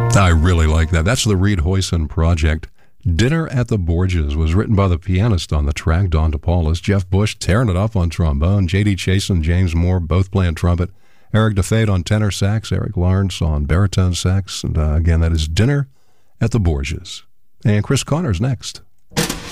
I really like that. That's the Reed Hoyson Project. Dinner at the Borgias was written by the pianist on the track, Don DePaulis. Jeff Bush tearing it up on trombone. J.D. Chase and James Moore both playing trumpet. Eric DeFade on tenor sax. Eric Lawrence on baritone sax. And again, that is Dinner at the Borgias. And Chris Connor's next.